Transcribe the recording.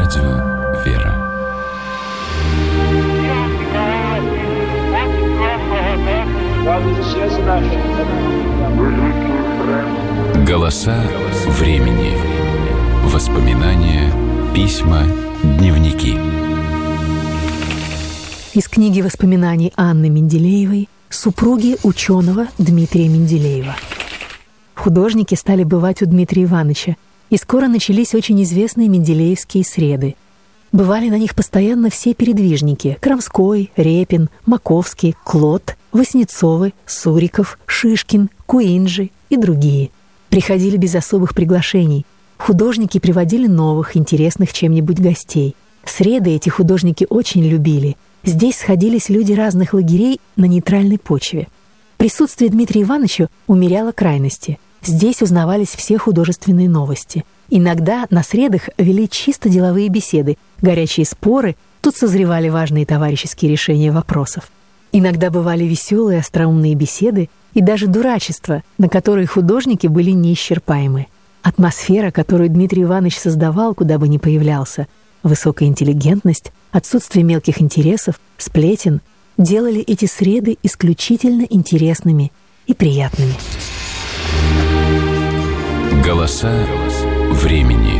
Радио «Вера». Голоса времени. Воспоминания, письма, дневники. Из книги воспоминаний Анны Менделеевой, супруги ученого Дмитрия Менделеева. Художники стали бывать у Дмитрия Ивановича, и скоро начались очень известные менделеевские среды. Бывали на них постоянно все передвижники – Крамской, Репин, Маковский, Клод, Васнецовы, Суриков, Шишкин, Куинджи и другие. Приходили без особых приглашений. Художники приводили новых, интересных чем-нибудь гостей. Среды эти художники очень любили. Здесь сходились люди разных лагерей на нейтральной почве. Присутствие Дмитрия Ивановича умеряло крайности. Здесь узнавались все художественные новости. Иногда на средах вели чисто деловые беседы, горячие споры, тут созревали важные товарищеские решения вопросов. Иногда бывали веселые остроумные беседы и даже дурачество, на которые художники были неисчерпаемы. Атмосфера, которую Дмитрий Иванович создавал, куда бы ни появлялся, высокая интеллигентность, отсутствие мелких интересов, сплетен, делали эти среды исключительно интересными и приятными. Голоса времени.